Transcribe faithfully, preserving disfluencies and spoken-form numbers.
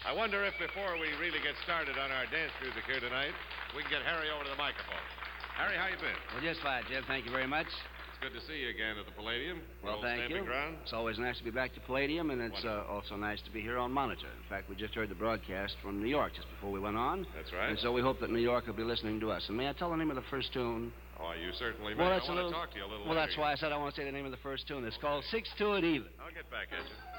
I wonder if before we really get started on our dance music here tonight, we can get Harry over to the microphone. Harry, how you been? Well, just fine, Jim. Thank you very much. It's good to see you again at the Palladium. Well, Old thank you. Ground. It's always nice to be back to Palladium, and it's uh, also nice to be here on Monitor. In fact, we just heard the broadcast from New York just before we went on. That's right. And so we hope that New York will be listening to us. And may I tell the name of the first tune? Oh, you certainly may. Well, that's I want a little, to talk to you a little Well, later. that's why I said I want to say the name of the first tune. It's called Six to It Even. I'll get back at you.